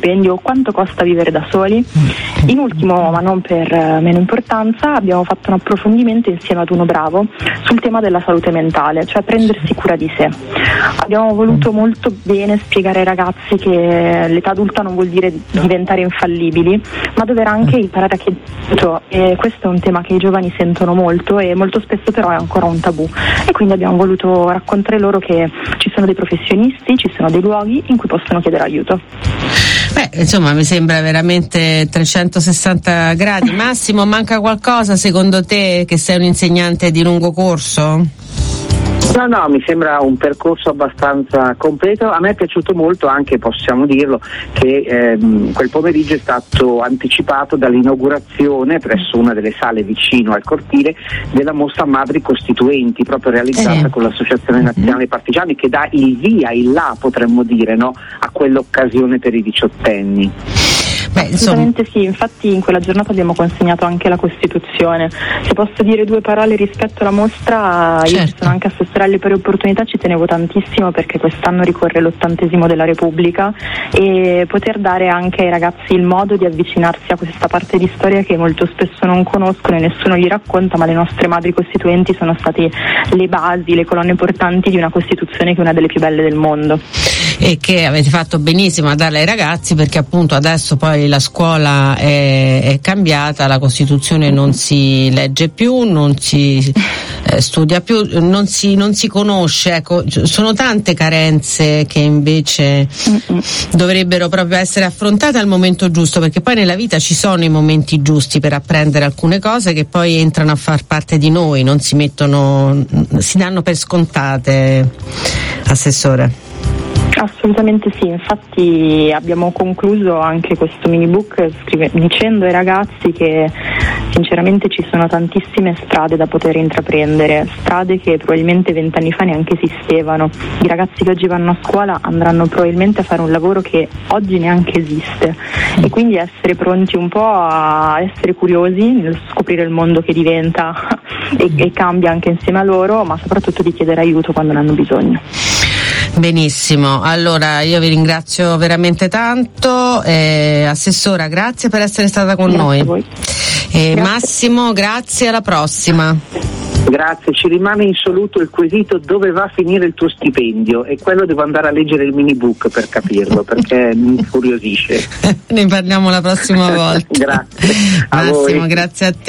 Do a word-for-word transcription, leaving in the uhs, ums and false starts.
stipendio, quanto costa vivere da soli. In ultimo, ma non per meno importanza, abbiamo fatto un approfondimento insieme ad Uno Bravo sul tema della salute mentale, cioè prendersi cura di sé. Abbiamo voluto molto bene spiegare ai ragazzi che l'età adulta non vuol dire diventare infallibili, ma dover anche imparare a chiedere aiuto, e questo è un tema che i giovani sentono molto e molto spesso però è ancora un tabù, e quindi abbiamo voluto raccontare loro che ci sono dei professionisti, ci sono dei luoghi in cui possono chiedere aiuto. Beh, insomma, mi sembra veramente trecentosessanta gradi. Massimo, manca qualcosa secondo te, che sei un insegnante di lungo corso? No, no, mi sembra un percorso abbastanza completo. A me è piaciuto molto anche, possiamo dirlo, che ehm, quel pomeriggio è stato anticipato dall'inaugurazione presso una delle sale vicino al cortile della mostra Madri Costituenti, proprio realizzata eh. con l'Associazione Nazionale Partigiani, che dà il via, il là, potremmo dire, no, a quell'occasione per i diciottenni. Beh, assolutamente sì, infatti in quella giornata abbiamo consegnato anche la Costituzione. Se posso dire due parole rispetto alla mostra, certo. Io sono anche assessore alle pari opportunità, ci tenevo tantissimo perché quest'anno ricorre l'ottantesimo della Repubblica, e poter dare anche ai ragazzi il modo di avvicinarsi a questa parte di storia che molto spesso non conoscono e nessuno gli racconta, ma le nostre madri costituenti sono state le basi, le colonne portanti di una Costituzione che è una delle più belle del mondo. E che avete fatto benissimo a darla ai ragazzi, perché appunto adesso poi la scuola è, è cambiata, la Costituzione non si legge più, non si eh, studia più, non si, non si conosce, ecco, sono tante carenze che invece Mm-mm. dovrebbero proprio essere affrontate al momento giusto, perché poi nella vita ci sono i momenti giusti per apprendere alcune cose che poi entrano a far parte di noi, non si mettono, si danno per scontate, Assessore. Assolutamente sì, infatti abbiamo concluso anche questo mini book scrive, dicendo ai ragazzi che sinceramente ci sono tantissime strade da poter intraprendere, strade che probabilmente vent'anni fa neanche esistevano. I ragazzi che oggi vanno a scuola andranno probabilmente a fare un lavoro che oggi neanche esiste, e quindi essere pronti un po' a essere curiosi nel scoprire il mondo che diventa e, e cambia anche insieme a loro, ma soprattutto di chiedere aiuto quando ne hanno bisogno. Benissimo, allora io vi ringrazio veramente tanto, eh, Assessora, grazie per essere stata con grazie noi. A voi. Eh, grazie. Massimo, grazie, alla prossima. Grazie, ci rimane insoluto il quesito: dove va a finire il tuo stipendio? E quello devo andare a leggere il mini book per capirlo, perché mi incuriosisce. Ne parliamo la prossima volta. Grazie a Massimo, voi. grazie a te.